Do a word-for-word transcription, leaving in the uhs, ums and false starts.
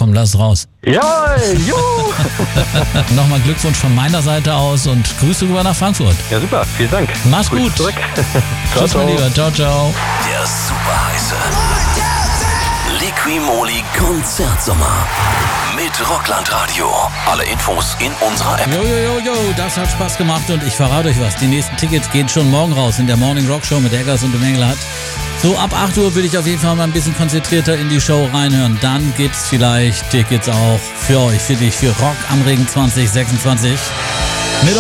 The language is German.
komm, lass es raus. Ja, juhu. Nochmal Glückwunsch von meiner Seite aus und Grüße rüber nach Frankfurt. Ja, super, vielen Dank. Mach's Grüß gut. Zurück. Tschüss, mein Lieber. Ciao, ciao. Der super heiße Liqui-Moly Konzertsommer mit Rockland Radio. Alle Infos in unserer App. Jo, jo, jo, jo, das hat Spaß gemacht und ich verrate euch was. Die nächsten Tickets gehen schon morgen raus in der Morning Rock Show mit Eggers und dem Engelhardt. So ab acht Uhr will ich auf jeden Fall mal ein bisschen konzentrierter in die Show reinhören. Dann gibt's vielleicht Tickets auch für euch, für dich, für Rock am Ring zwanzig sechsundzwanzig.